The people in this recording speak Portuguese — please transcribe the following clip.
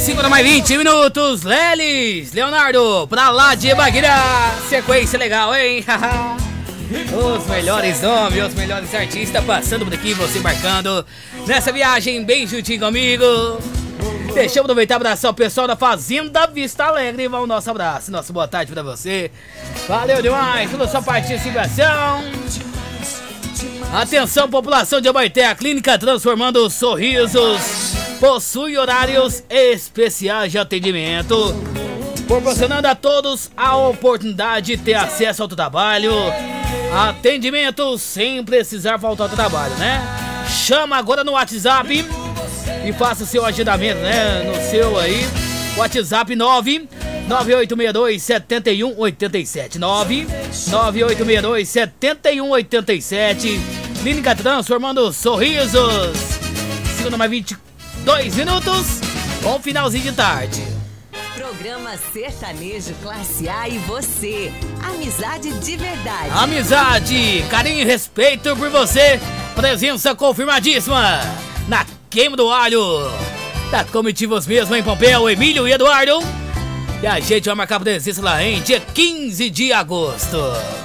5 mais 20 minutos. Lelis, Leonardo, pra lá de Baguira. Sequência legal, hein? Os melhores nomes, os melhores artistas passando por aqui, você marcando nessa viagem bem juntinho comigo. Deixa eu aproveitar para abraçar o pessoal da Fazenda Vista Alegre. Vamos nosso abraço, nossa boa tarde pra você. Valeu demais pela sua participação. Atenção, população de Abaeté, a clínica Transformando Sorrisos possui horários especiais de atendimento, proporcionando a todos a oportunidade de ter acesso ao trabalho. Atendimento sem precisar faltar ao trabalho, né? Chama agora no WhatsApp e faça o seu agendamento, né? No seu aí, WhatsApp 99862-7187. 99862-7187. Clínica Transformando Sorrisos. Segundo mais 22 minutos. Bom finalzinho de tarde. Programa Sertanejo Classe A e você. Amizade de verdade. Amizade, carinho e respeito por você. Presença confirmadíssima na Queima do Alho. Da comitivos mesmo em Pompeu, Emílio e Eduardo. E a gente vai marcar presença lá em dia 15 de agosto.